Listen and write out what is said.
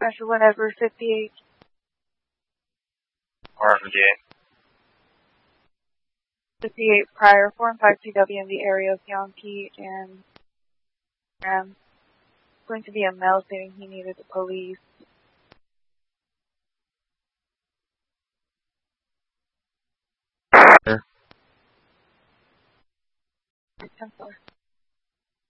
Special whatever, 58. Or 58. 58 prior, 4 and 5 CW in the area of Yankee and going to be a male stating he needed the police. Sure. 10-4.